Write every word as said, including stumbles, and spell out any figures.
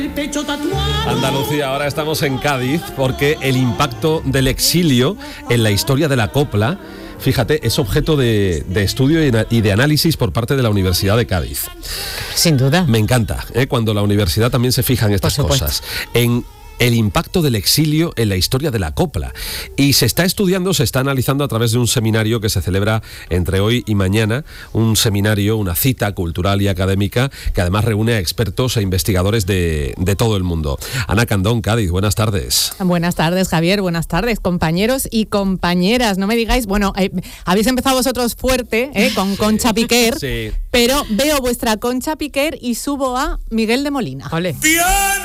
Andalucía, ahora estamos en Cádiz porque el impacto del exilio en la historia de la copla, fíjate, es objeto de, de estudio y de análisis por parte de la Universidad de Cádiz. Sin duda. Me encanta, ¿eh? Cuando la universidad también se fija en estas cosas. En el impacto del exilio en la historia de la copla. Y se está estudiando, se está analizando a través de un seminario que se celebra entre hoy y mañana, un seminario, una cita cultural y académica que además reúne a expertos e investigadores de, de todo el mundo. Ana Candón, Cádiz, buenas tardes. Buenas tardes, Javier, buenas tardes, compañeros y compañeras. No me digáis, bueno, eh, habéis empezado vosotros fuerte, eh, con sí. Concha Piquer, sí. pero veo vuestra Concha Piquer y subo a Miguel de Molina. Ole.